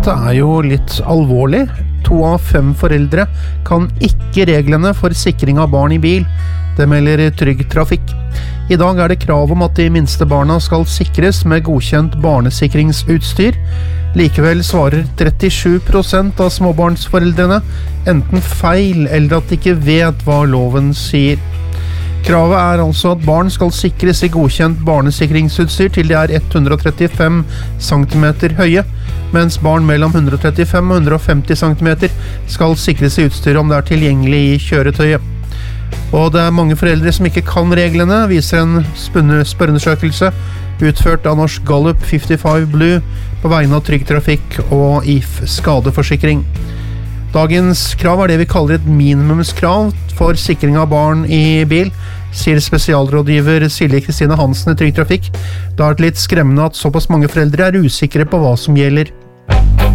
dette jo litt alvorlig. 2 av 5 foreldre kan ikke reglene for sikring av barn i bil. Det melder Trygg Trafikk. I dag det krav om at de minste barna skal sikres med godkjent barnesikringsutstyr. Likevel svarer 37% av småbarnsforeldrene enten feil eller at de ikke vet hva loven sier. Kravet altså at barn skal sikres i godkjent barnesikringsutstyr til de 135 cm høye, mens barn mellom 135 og 150 cm skal sikres i utstyr om det tilgjengelig i kjøretøyet. Og det mange foreldre som ikke kan reglene, viser en spørreundersøkelse utført av Norsk Gallup 55 Blue på vegne av Trygg Trafikk og If Skadeforsikring. Dagens krav det vi kaller et minimumskrav for sikring av barn i bil, sier spesialrådgiver Silje Kristine Hansen i Trygg Trafikk. Det litt skremmende at såpass mange foreldre usikre på hva som gjelder.